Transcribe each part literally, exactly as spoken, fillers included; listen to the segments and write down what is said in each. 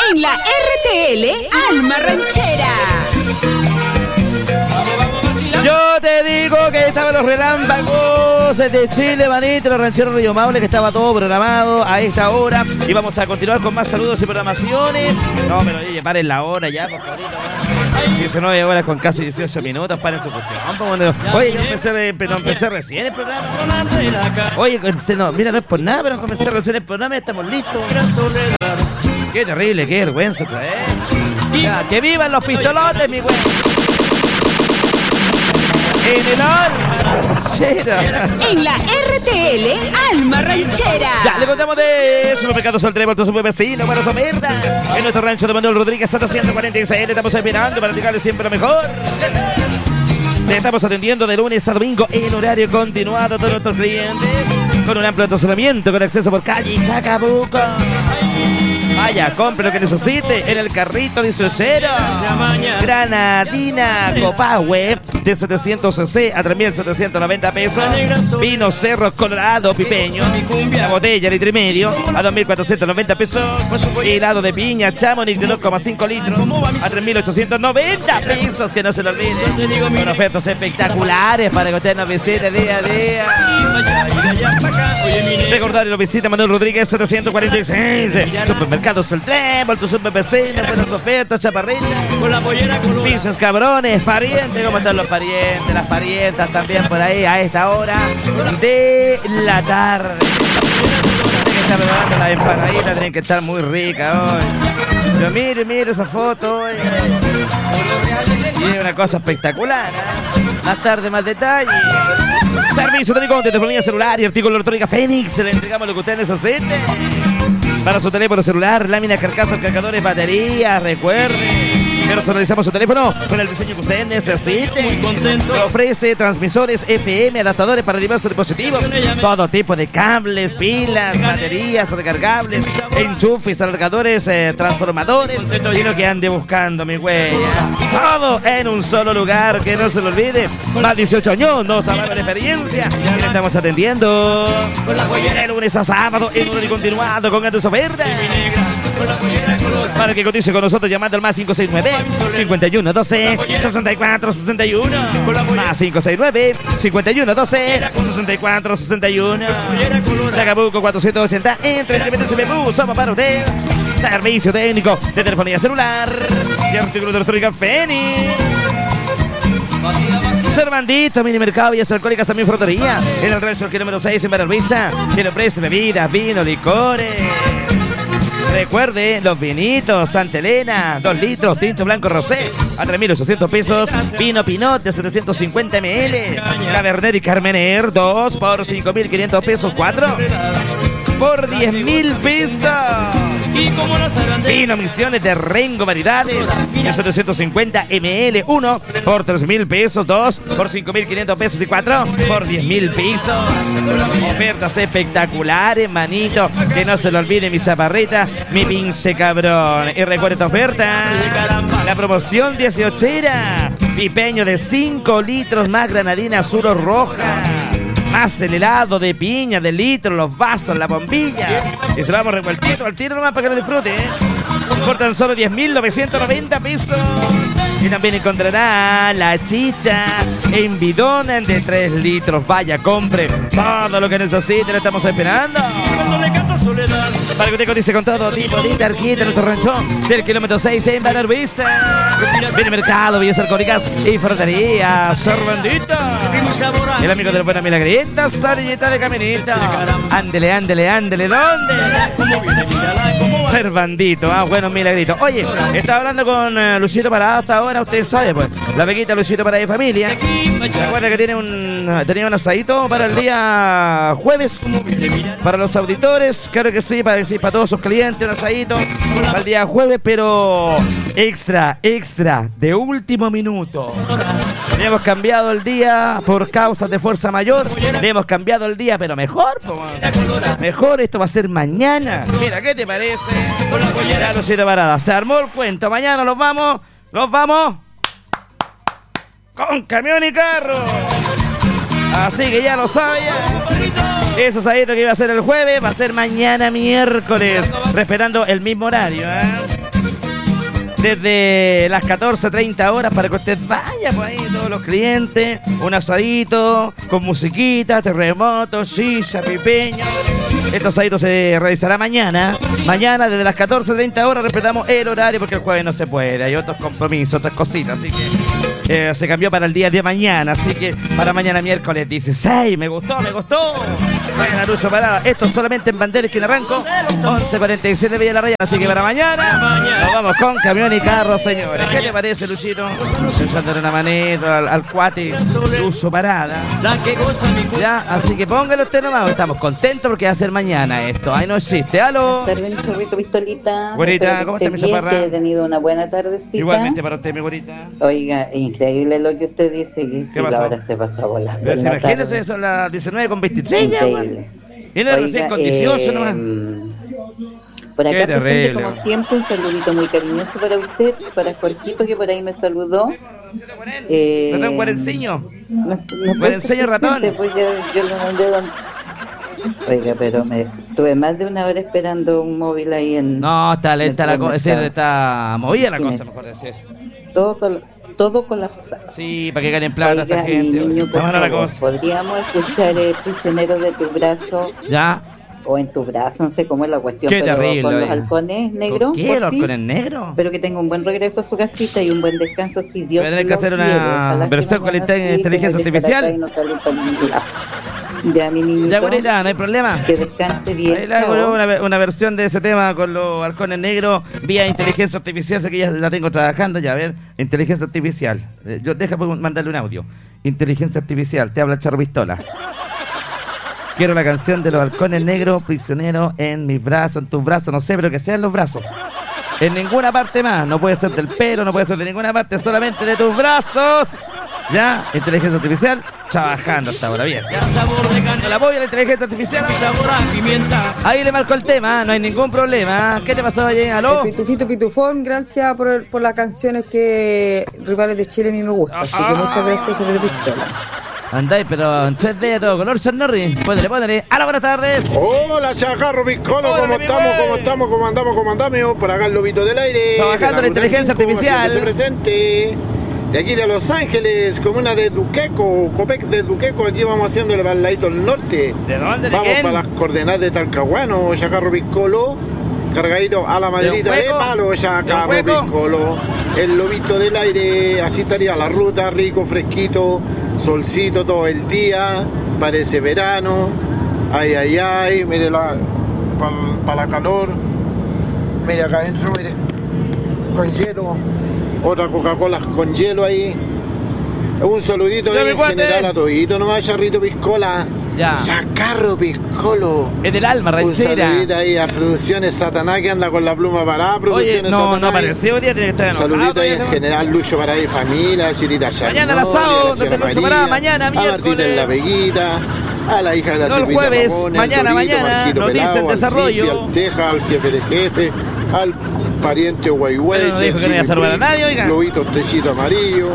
En la R T L Alma Ranchera. Yo te digo que estaban los relámpagos de Chile, manito, los rancheros Río Maule, que estaba todo programado a esta hora. Y vamos a continuar con más saludos y programaciones. No, pero oye, paren la hora ya, por favor. diecinueve horas con casi dieciocho minutos, paren su cuestión. Oye, yo empecé, pero empecé recién el programa. Oye, no, mira, no es por nada, pero comencé recién el programa y estamos listos. Qué terrible, qué vergüenza, ¿eh? Ya, que vivan los pistolotes, mi güey. En el Alma Ranchera. En la R T L Alma Ranchera. Ya le contamos de Supermercado Soltremo, tu super vecino, para su mierda. En nuestro rancho de Manuel Rodríguez, setecientos cuarenta y seis. Le estamos esperando para dedicarle siempre lo mejor. Le estamos atendiendo de lunes a domingo en horario continuado a todos nuestros clientes. Con un amplio estacionamiento, con acceso por calle Chacabuco. Vaya, compre lo que necesite en el carrito dieciochero. Granadina Copahue de setecientos cc a tres mil setecientos noventa pesos. Vino Cerro Colorado Pipeño, la botella litro y medio a dos mil cuatrocientos noventa pesos. Helado de piña Chamonix de dos coma cinco litros a tres mil ochocientos noventa pesos, que no se lo olviden. Con ofertas espectaculares para que usted nos visite día a día. Recordarle, lo visita Manuel Rodríguez setecientos cuarenta y seis. Supermercado Soltremo, tu super vecino, buenas ofertas, chaparritas. Con la pollera colorada. Pisos cabrones, parientes, ¿cómo están los parientes? Las parientas también por ahí a esta hora de la tarde. Tienen que estar preparando las empanaditas, tienen que estar muy ricas hoy. Yo mire, mire esa foto hoy. Y es una cosa espectacular, ¿eh? Más tarde, más detalles. Servicio técnico de telefonía celular y artículo electrónica Fénix. Le entregamos lo que usted necesite. Para su teléfono celular, láminas, carcasas, cargadores, baterías, recuerde. Personalizamos su teléfono con el diseño que usted necesite. Muy contento. Ofrece transmisores F M, adaptadores para diversos dispositivos. Todo tipo de cables, pilas, baterías recargables, enchufes, alargadores, eh, transformadores. Y lo que ande buscando, mi güey. Todo en un solo lugar, que no se lo olvide. Más dieciocho años, nos avala de experiencia. Y le estamos atendiendo de lunes a sábado en un continuado con grandes ofertas. Para que cotice con nosotros llamando al más cinco seis nueve, cincuenta y uno doce, sesenta y cuatro sesenta y uno. Más cinco seis nueve, cincuenta y uno doce, sesenta y cuatro sesenta y uno. Chacabuco cuatrocientos ochenta, entretenimiento C B U, somos para usted. Servicio técnico de telefonía celular y artículos de electrónica Fénix. Servandito, mini mercado, vías alcohólicas, también frutería. En el rancho kilómetro seis en Baralvista. Que le ofrece bebidas, vino, licores. Recuerde, los vinitos Santa Elena, dos litros, tinto blanco rosé, a tres mil ochocientos pesos. Vino Pinot de setecientos cincuenta mililitros. Cabernet y Carmener, dos por cinco mil quinientos pesos, cuatro por diez mil pesos. Vino Misiones de Rengo Variedades de setecientos cincuenta mililitros, uno por tres mil pesos, dos por cinco mil quinientos pesos y cuatro por diez mil pesos. Ofertas espectaculares, manito, que no se lo olvide mi chaparrita, mi pinche cabrón. Y recuerda esta oferta, la promoción dieciochera, pipeño de cinco litros más granadina azul o roja. Más el helado de piña, de litro, los vasos, la bombilla. Y se lo vamos revueltito al tiro nomás para que lo disfrute, ¿eh? Por tan solo diez mil novecientos noventa pesos. Y también encontrará la chicha en bidón de tres litros. Vaya, compre todo lo que necesite, le estamos esperando. Para que usted cotice con todo tipo de tarjeta en nuestro rancho del kilómetro seis en Baralvista. Viene mercado, villas alcohólicas y frutería. Servandita. El amigo de la buena milagrita, Sarillita de Caminito. Ándele, ándele, ándele, ¿dónde? Servandito, ah, bueno, milagrito. Oye, estaba hablando con uh, Luchito Parada hasta ahora, usted sabe, pues, la pequita Luchito Parada de familia. Recuerda que tiene un, tenía un asadito para el día jueves, para los auditores, claro que sí, para, sí, para todos sus clientes, un asadito para el día jueves, pero extra, extra, de último minuto. Le hemos cambiado el día por causas de fuerza mayor. Le hemos cambiado el día, pero mejor, po, mejor, esto va a ser mañana. Mira, ¿qué te parece? La Lucita Parada, se armó el cuento. Mañana nos vamos, nos vamos con camión y carro. Así que ya lo sabes. Eso sabito que iba a ser el jueves, va a ser mañana miércoles, respetando el mismo horario, ¿eh? desde las catorce treinta horas para que usted vaya por ahí, todos los clientes, un asadito con musiquita, terremoto, shisha, pipeño. Estos asaditos se realizará mañana. Mañana desde las catorce treinta horas respetamos el horario porque el jueves no se puede. Hay otros compromisos, otras cositas, así que eh, se cambió para el día de mañana. Así que para mañana miércoles dieciséis. Me gustó, me gustó. Mañana Lucho Parada. Esto solamente en Banderas que arranco. once cuarenta y siete Villa La Raya. Así que para mañana nos vamos con camión y carro, señores. ¿Qué te parece, Luchito? Echándole una manita al, al cuate Lucho Parada. Ya, así que póngalo usted nomás. Estamos contentos porque va a ser mañana esto. Ahí no existe. ¡Aló! Perdón, chorrito, pistolita. Güerita, ¿cómo está mi chaparra? Que he tenido una buena tardecita. Igualmente para usted, mi güerita. Oiga, increíble lo que usted dice, que si la hora se pasó volando. Pero si imagínese, son las diecinueve con veintitrés. Increíble. Y no es recién con dieciocho eh, nomás. Por acá Qué presente, terrible. como siempre, un saludito muy cariñoso para usted, para Jorgito que por ahí me saludó. Eh, ¿Ratón guarenciño? No, no ¿Guarenciño ratón? Pues yo, yo lo mandé donde... Oiga, pero me tuve más de una hora esperando un móvil ahí en... No, está lenta la cosa, es decir, supermercado. está movida la Sí, cosa, me- mejor decir. Todo, col- todo colapsado. Sí, para que ganen plata esta Oiga, mi gente. niño, Está por mala la favor, cosa. podríamos escuchar el prisionero de tu brazo Ya. o en tu brazo, no sé cómo es la cuestión, Qué pero terrible, con los oiga. halcones negros. ¿Por qué por los fin. halcones negros? Pero que tenga un buen regreso a su casita y un buen descanso si Dios Voy a tener que lo hacer una quiere. Ojalá que versión con mañana la sí, inteligencia tenga que estar artificial. acá y no salga para ningún lado. Ya, mi niñito, Ya, güerita, no hay problema. que descanse bien. Ahí le hago chao. una, una versión de ese tema con los halcones negros vía inteligencia artificial, sé que ya la tengo trabajando, ya a ver, inteligencia artificial. Eh, Yo deja pues, mandarle un audio. Inteligencia artificial, te habla Charro Pistola. Quiero la canción de los halcones negros, prisionero en mis brazos, en tus brazos, no sé, pero que sea en los brazos. En ninguna parte más, no puede ser del pelo, no puede ser de ninguna parte, solamente de tus brazos. Ya, inteligencia artificial, trabajando hasta ahora, bien. Ya, sabor de carne, el apoyo a la inteligencia artificial, sabor a pimienta. Ahí le marcó el tema, no hay ningún problema. ¿Qué te pasó allí? ¿Aló? El Pitufito Pitufón, gracias por, por las canciones que Rivales de Chile a mí me gustan. Así que muchas gracias sobre Pistola. Andáis, pero en tres D a todo color, San Norri. Póndele, póndele. ¡Hola, buenas tardes! Hola, Chacarro Piscolo, Hola, ¿cómo mi estamos? güey. ¿Cómo estamos? ¿Cómo andamos? ¿Cómo andamos? Por acá el lobito del aire. Trabajando de la inteligencia Ruta cinco, artificial. haciéndose presente. De aquí de Los Ángeles, comuna de Duqueco, Copec de Duqueco, aquí vamos haciéndole para el ladito del norte. ¿De dónde? ¿De Vamos quién? para las coordenadas de Talcahuano, Chacarro Piscolo, cargadito a la maderita ¿De de, un hueco? palo, ¿De un Chacarro hueco? Piscolo. El lobito del aire, así estaría la ruta, rico, fresquito, solcito todo el día, parece verano. Ay, ay, ay, mire la para la calor. Mire acá adentro, mire, con hielo. Otra Coca-Cola con hielo ahí. Un saludito Ya, ahí mi en cuate. general a todito nomás, Charrito Piscola. Ya. Chacarro Piscolo. Es del alma, Un ranchera. saludito ahí a Producciones Satanás que anda con la pluma parada. Oye, Producciones no, Satanás. no apareció hoy día, tiene que estar Un enojado. saludito ahí en todavía, ¿no? general, Lucho para ahí, familia, Chilita Charnón, Mañana el asado, a la señora donde Lucho María, Parada, mañana, a Martín miércoles. en la Veguita, a la hija de la No, el Silvita jueves, Ramón, al mañana, Torito, mañana, Marquito noticias Pelao, en desarrollo. Al Cipi, al Teja, al jefe de jefe, al pariente Guayguay, Pero no dijo que no iba a saludar a nadie, oiga. Globito Techito Amarillo.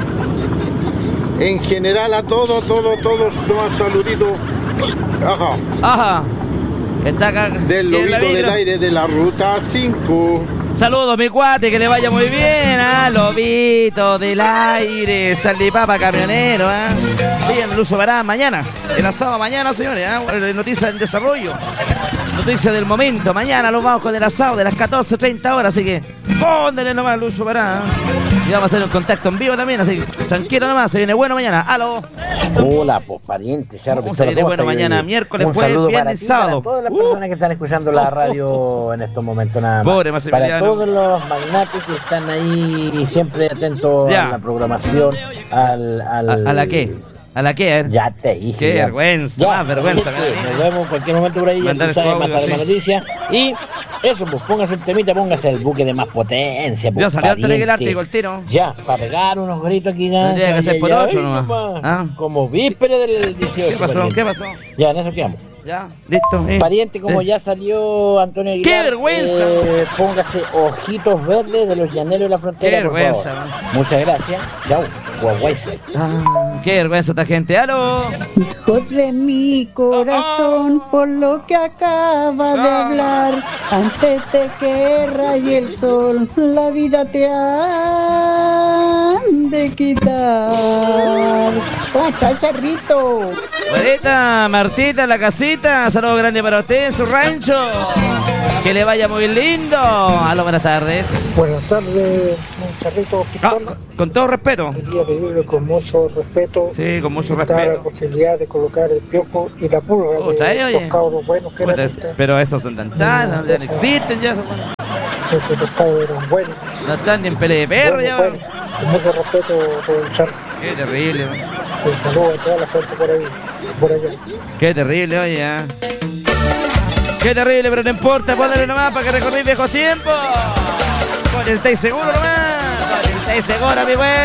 En general a todos, todos, todos, nomás saludito. Ajá. Ajá. Está acá. Del ¿quién la lobito vino? del aire de la ruta cinco. Saludos, mi cuate, que le vaya muy bien, ¿ah? Lobito del aire, Salipapa camionero, ¿ah? Bien, Lucho Pará, mañana, el asado mañana, señores, ¿ah? Noticias en desarrollo, noticias del momento, mañana nos vamos con el asado de las catorce treinta horas, así que póndele nomás, Lucho Pará, ¿ah? Y vamos a hacer un contacto en vivo también, así que tranquilo nomás, se viene bueno mañana, aló. Hola, pues pariente, Charro ¿Cómo Pistola, se viene ¿cómo bueno está? mañana, Y- miércoles, un jueves, saludo para viernes, ti, para sábado? todas las Uh. personas que están escuchando la radio en estos momentos nada más. Pobre Para Maximiliano. todos los magnates que están ahí siempre atentos Ya. a la programación, al... al... ¿A, a la qué? ¿A la qué? eh? Ya te dije. Qué ya. vergüenza, Ya, más vergüenza me da a gente, mí. nos vemos en cualquier momento por ahí, ya Mandar tú sabes, el más tarde audio, más sí. noticias. Y eso, pues póngase un temita, póngase el buque de más potencia. Pues, Ya salió antes de que el pariente. arte, el tiro. Ya, para pegar unos gritos aquí. Tendría que ser por ya, ocho ay, nomás. nomás. Ah. Como víspera del dieciocho. ¿Qué pasó? pariente. ¿Qué pasó? Ya, en eso quedamos. Ya, listo. eh. Pariente, como Eh. ya salió Antonio Aguilar. ¡Qué vergüenza! eh, póngase ojitos verdes de los llaneros de la frontera, ¡Qué por vergüenza, favor. man! Muchas gracias. Chao. Guaguayse. Ah, qué vergüenza esta gente. ¡Aló! Hijo de mi corazón, por lo que acaba de Ah. hablar, antes de que raye el sol, la vida te han de quitar. ¿Cómo está ese rito? Buenita, Martita, en la casita. Saludo grande para usted en su rancho. Que le vaya muy lindo. Aló, buenas tardes. Buenas tardes, un charrito Ah, pistola. con, con todo respeto. Quería pedirle con mucho respeto Sí, con mucho si está respeto. la posibilidad de colocar el piojo y la pulga Oh, está ahí, de oye. los cabros buenos que Puta, eran ustedes. pero esos son tan tan, ya no existen ya. Porque los cabros eran buenos. No están ni en pelea de perro buenos, ya. buenos. Con mucho respeto por el charro. Qué terrible, man. Un saludo a toda la gente por ahí, por allá. Qué terrible, oye. ¿eh? Qué terrible, pero no importa, ponle nomás para que recordéis viejos tiempos. Con el seis seguro nomás. Con el seis seguro, mi güey.